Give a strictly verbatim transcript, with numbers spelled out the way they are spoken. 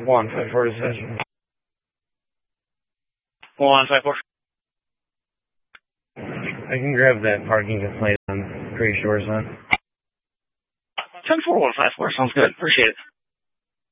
one five four decision. one five four. I can grab that parking complaint. I'm pretty sure, son. ten four one five four sounds good. Appreciate it.